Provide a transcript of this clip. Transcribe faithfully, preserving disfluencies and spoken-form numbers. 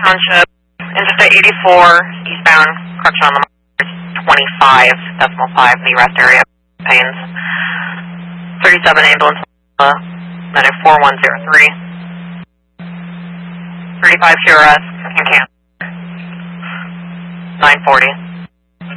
Township, Interstate eighty-four, eastbound, correction on the twenty-five, decimal five, the rest area, Pains. thirty-seven ambulance, uh, then a four one zero three. thirty-five Q R S, and can. nine forty.